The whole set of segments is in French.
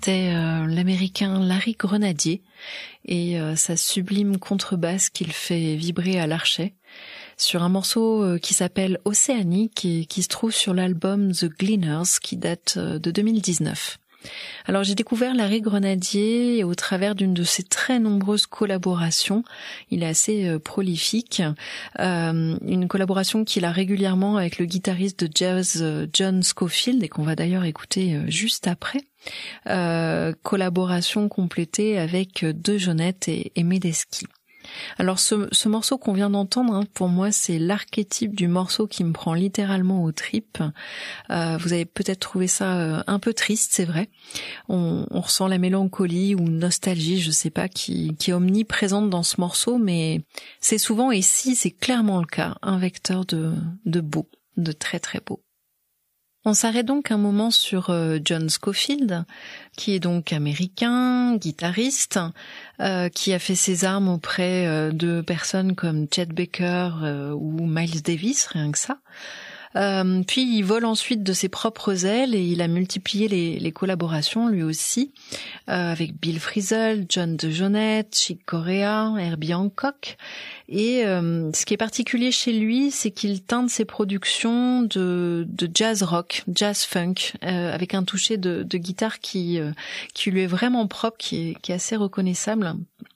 c'était l'américain Larry Grenadier et sa sublime contrebasse qu'il fait vibrer à l'archet sur un morceau qui s'appelle Océanique et qui se trouve sur l'album The Gleaners qui date de 2019. Alors j'ai découvert Larry Grenadier au travers d'une de ses très nombreuses collaborations. Il est assez prolifique. Une collaboration qu'il a régulièrement avec le guitariste de jazz John Scofield et qu'on va d'ailleurs écouter juste après. Collaboration complétée avec De Jonette et Medeski. Alors ce morceau qu'on vient d'entendre, pour moi c'est l'archétype du morceau qui me prend littéralement aux tripes. Vous avez peut-être trouvé ça un peu triste, c'est vrai. On ressent la mélancolie ou nostalgie, je sais pas, qui est omniprésente dans ce morceau, mais c'est souvent, et si c'est clairement le cas, un vecteur de beau, de très très beau. On s'arrête donc un moment sur John Scofield, qui est donc américain, guitariste, qui a fait ses armes auprès de personnes comme Chet Baker ou Miles Davis, rien que ça. Puis il vole ensuite de ses propres ailes et il a multiplié les collaborations lui aussi avec Bill Frisell, John De Jonette, Chick Corea, Herbie Hancock. Et ce qui est particulier chez lui, c'est qu'il teinte ses productions de jazz rock, jazz funk, avec un toucher de guitare qui lui est vraiment propre, qui est assez reconnaissable.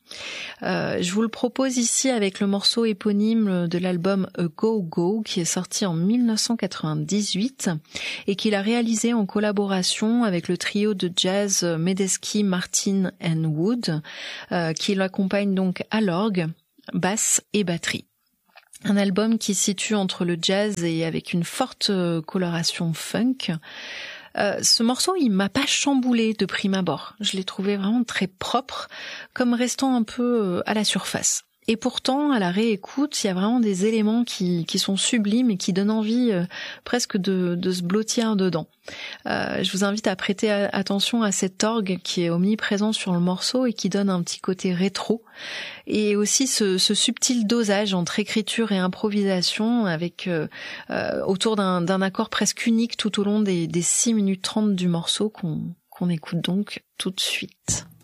Je vous le propose ici avec le morceau éponyme de l'album A Go Go qui est sorti en 1998 et qu'il a réalisé en collaboration avec le trio de jazz Medeski, Martin and Wood qui l'accompagne donc à l'orgue, basse et batterie. Un album qui se situe entre le jazz et avec une forte coloration funk. Ce morceau, il m'a pas chamboulé de prime abord. Je l'ai trouvé vraiment très propre, comme restant un peu à la surface. Et pourtant, à la réécoute, il y a vraiment des éléments qui sont sublimes et qui donnent envie presque de se blottir dedans. Je vous invite à prêter attention à cet orgue qui est omniprésent sur le morceau et qui donne un petit côté rétro. Et aussi ce subtil dosage entre écriture et improvisation avec autour d'un accord presque unique tout au long des 6 minutes 30 du morceau qu'on écoute donc tout de suite.